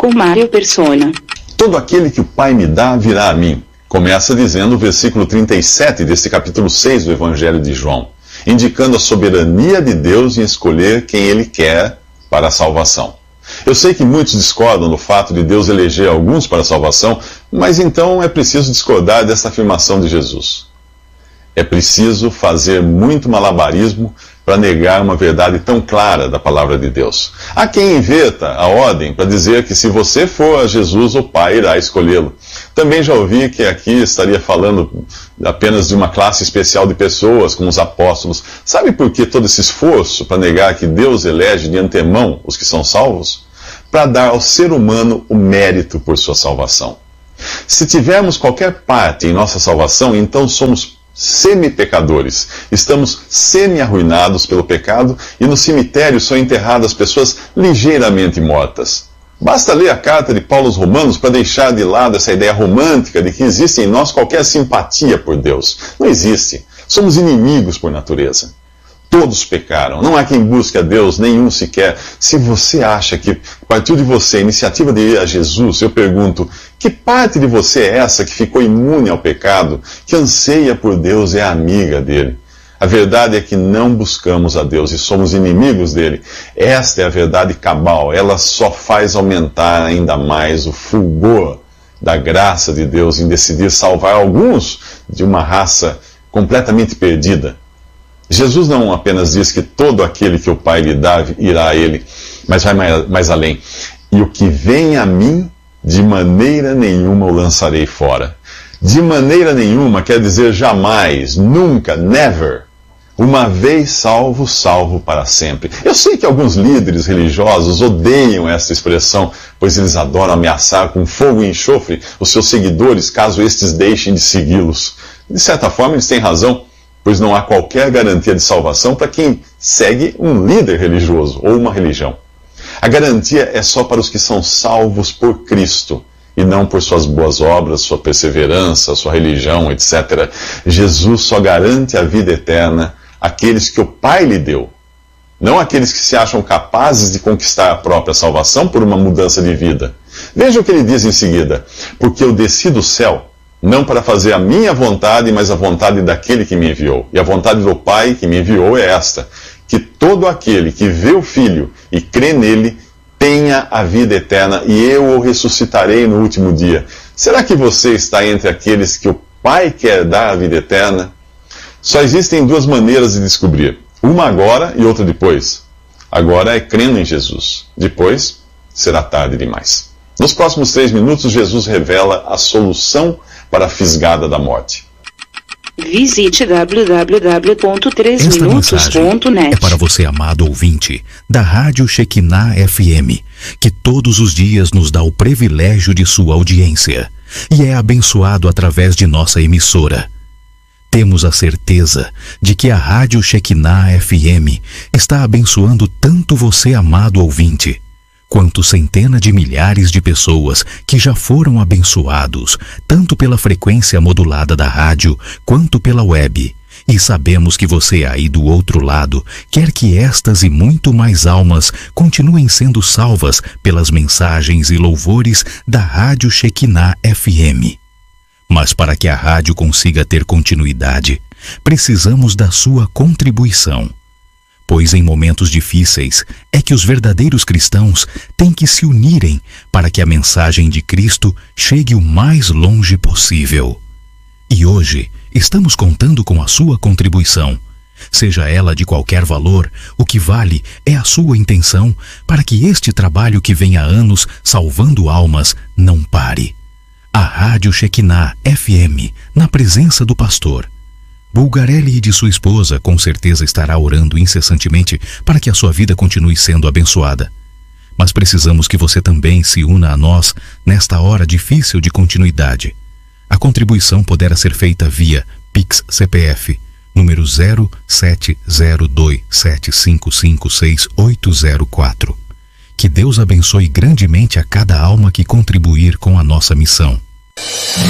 com Mário Persona. Todo aquele que o Pai me dá virá a mim. Começa dizendo o versículo 37 deste capítulo 6 do Evangelho de João, indicando a soberania de Deus em escolher quem Ele quer para a salvação. Eu sei que muitos discordam do fato de Deus eleger alguns para a salvação, mas então é preciso discordar desta afirmação de Jesus. É preciso fazer muito malabarismo para negar uma verdade tão clara da palavra de Deus. Há quem inverta a ordem para dizer que se você for a Jesus, o Pai irá escolhê-lo. Também já ouvi que aqui estaria falando apenas de uma classe especial de pessoas, como os apóstolos. Sabe por que todo esse esforço para negar que Deus elege de antemão os que são salvos? Para dar ao ser humano o mérito por sua salvação. Se tivermos qualquer parte em nossa salvação, então somos semi-pecadores. Estamos semi-arruinados pelo pecado e no cemitério são enterradas pessoas ligeiramente mortas. Basta ler a carta de Paulo aos Romanos para deixar de lado essa ideia romântica de que existe em nós qualquer simpatia por Deus. Não existe. Somos inimigos por natureza. Todos pecaram. Não há quem busque a Deus, nenhum sequer. Se você acha que partiu de você a iniciativa de ir a Jesus, eu pergunto, que parte de você é essa que ficou imune ao pecado, que anseia por Deus e é amiga dele? A verdade é que não buscamos a Deus e somos inimigos dele. Esta é a verdade cabal. Ela só faz aumentar ainda mais o fulgor da graça de Deus em decidir salvar alguns de uma raça completamente perdida. Jesus não apenas diz que todo aquele que o Pai lhe dá irá a ele, mas vai mais além. E o que vem a mim, de maneira nenhuma o lançarei fora. De maneira nenhuma quer dizer jamais, nunca, never. Uma vez salvo, salvo para sempre. Eu sei que alguns líderes religiosos odeiam essa expressão, pois eles adoram ameaçar com fogo e enxofre os seus seguidores, caso estes deixem de segui-los. De certa forma, eles têm razão, pois não há qualquer garantia de salvação para quem segue um líder religioso ou uma religião. A garantia é só para os que são salvos por Cristo, e não por suas boas obras, sua perseverança, sua religião, etc. Jesus só garante a vida eterna àqueles que o Pai lhe deu, não àqueles que se acham capazes de conquistar a própria salvação por uma mudança de vida. Veja o que ele diz em seguida: porque eu desci do céu, não para fazer a minha vontade, mas a vontade daquele que me enviou. E a vontade do Pai que me enviou é esta: que todo aquele que vê o Filho e crê nele tenha a vida eterna, e eu o ressuscitarei no último dia. Será que você está entre aqueles que o Pai quer dar a vida eterna? Só existem duas maneiras de descobrir. Uma agora e outra depois. Agora é crendo em Jesus. Depois será tarde demais. Nos próximos 3 minutos, Jesus revela a solução para a fisgada da morte. Visite www.3minutos.net. É para você, amado ouvinte, da Rádio Shekinah FM, que todos os dias nos dá o privilégio de sua audiência e é abençoado através de nossa emissora. Temos a certeza de que a Rádio Shekinah FM está abençoando tanto você, amado ouvinte, quanto centenas de milhares de pessoas que já foram abençoados, tanto pela frequência modulada da rádio, quanto pela web. E sabemos que você aí do outro lado quer que estas e muito mais almas continuem sendo salvas pelas mensagens e louvores da Rádio Shekinah FM. Mas para que a rádio consiga ter continuidade, precisamos da sua contribuição. Pois em momentos difíceis é que os verdadeiros cristãos têm que se unirem para que a mensagem de Cristo chegue o mais longe possível. E hoje estamos contando com a sua contribuição. Seja ela de qualquer valor, o que vale é a sua intenção para que este trabalho que vem há anos salvando almas não pare. A Rádio Shekinah FM, na presença do pastor Bulgarelli e de sua esposa, com certeza estará orando incessantemente para que a sua vida continue sendo abençoada. Mas precisamos que você também se una a nós nesta hora difícil de continuidade. A contribuição poderá ser feita via Pix CPF, número 070275568804. Que Deus abençoe grandemente a cada alma que contribuir com a nossa missão.